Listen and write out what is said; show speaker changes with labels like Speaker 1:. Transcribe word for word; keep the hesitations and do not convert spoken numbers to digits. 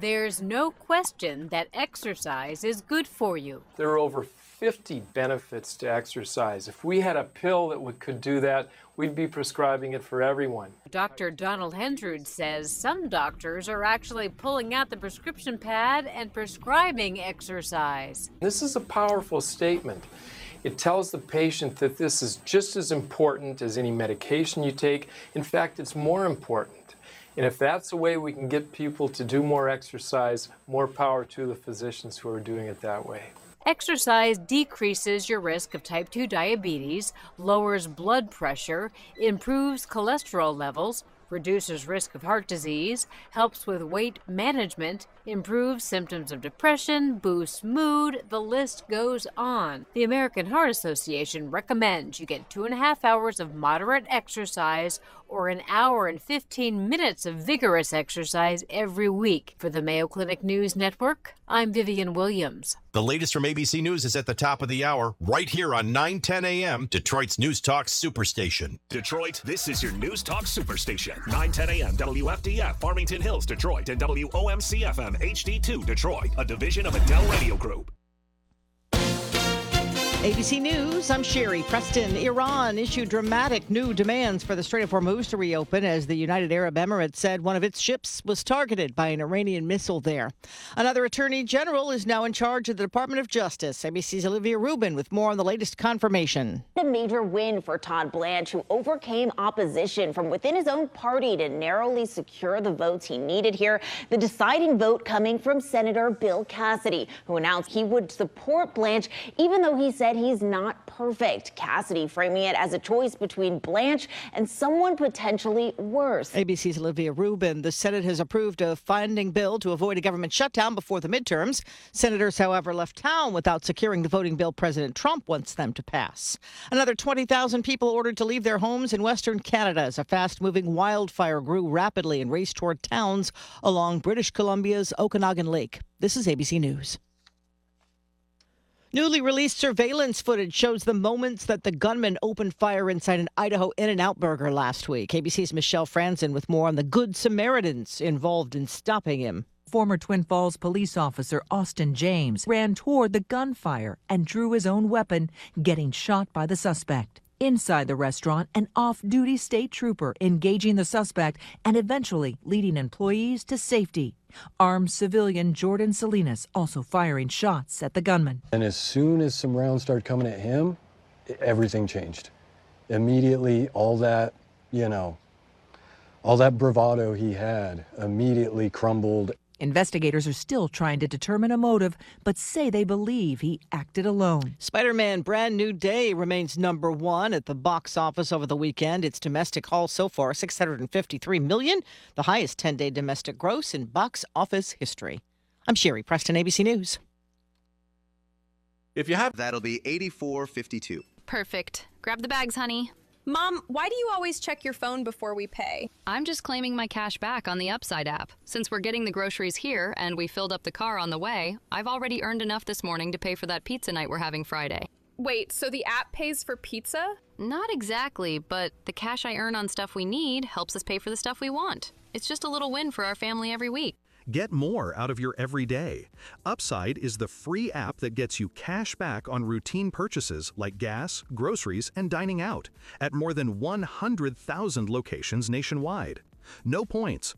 Speaker 1: There's no question that exercise is good for you.
Speaker 2: There are over fifty benefits to exercise. If we had a pill that would, could do that, we'd be prescribing it for everyone.
Speaker 1: Doctor Donald Hendrud says some doctors are actually pulling out the prescription pad and prescribing exercise.
Speaker 2: This is a powerful statement. It tells the patient that this is just as important as any medication you take. In fact, it's more important. And if that's the way we can get people to do more exercise, more power to the physicians who are doing it that way.
Speaker 1: Exercise decreases your risk of type two diabetes, lowers blood pressure, improves cholesterol levels, reduces risk of heart disease, helps with weight management, improves symptoms of depression, boosts mood, the list goes on. The American Heart Association recommends you get two and a half hours of moderate exercise or an hour and fifteen minutes of vigorous exercise every week. For the Mayo Clinic News Network, I'm Vivian Williams.
Speaker 3: The latest from A B C News is at the top of the hour, right here on nine ten a.m., Detroit's News Talk Superstation.
Speaker 4: Detroit, this is your News Talk Superstation. nine ten a.m. W F D F, Farmington Hills, Detroit, and W O M C F M H D two, Detroit, a division of Adele Radio Group.
Speaker 5: A B C News, I'm Sherry Preston. Iran issued dramatic new demands for the Strait of Hormuz to reopen as the United Arab Emirates said one of its ships was targeted by an Iranian missile there. Another attorney general is now in charge of the Department of Justice. A B C's Olivia Rubin with more on the latest confirmation.
Speaker 6: A major win for Todd Blanche, who overcame opposition from within his own party to narrowly secure the votes he needed here. The deciding vote coming from Senator Bill Cassidy, who announced he would support Blanche, even though he said he's not perfect. Cassidy framing it as a choice between Blanche and someone potentially worse.
Speaker 5: A B C's Olivia Rubin. The Senate has approved a funding bill to avoid a government shutdown before the midterms. Senators, however, left town without securing the voting bill President Trump wants them to pass. Another twenty thousand people ordered to leave their homes in Western Canada as a fast-moving wildfire grew rapidly and raced toward towns along British Columbia's Okanagan Lake. This is A B C News. Newly released surveillance footage shows the moments that the gunman opened fire inside an Idaho In-N-Out Burger last week. A B C's Michelle Franzen with more on the Good Samaritans involved in stopping him.
Speaker 7: Former Twin Falls police officer Austin James ran toward the gunfire and drew his own weapon, getting shot by the suspect. Inside the restaurant, an off-duty state trooper engaging the suspect and eventually leading employees to safety. Armed civilian Jordan Salinas also firing shots at the gunman.
Speaker 8: And as soon as some rounds started coming at him, everything changed. Immediately, all that, you know, all that bravado he had immediately crumbled.
Speaker 7: Investigators are still trying to determine a motive, but say they believe he acted alone.
Speaker 5: Spider-Man Brand New Day remains number one at the box office over the weekend. Its domestic haul so far, six hundred fifty-three million dollars, the highest ten-day domestic gross in box office history. I'm Sherry Preston, A B C News.
Speaker 9: If you have, that'll be eighty-four fifty-two.
Speaker 10: Perfect. Grab the bags, honey.
Speaker 11: Mom, why do you always check your phone before we pay?
Speaker 10: I'm just claiming my cash back on the Upside app. Since we're getting the groceries here and we filled up the car on the way, I've already earned enough this morning to pay for that pizza night we're having Friday.
Speaker 11: Wait, so the app pays for pizza?
Speaker 10: Not exactly, but the cash I earn on stuff we need helps us pay for the stuff we want. It's just a little win for our family every week.
Speaker 12: Get more out of your everyday. Upside is the free app that gets you cash back on routine purchases like gas, groceries, and dining out at more than one hundred thousand locations nationwide. No points,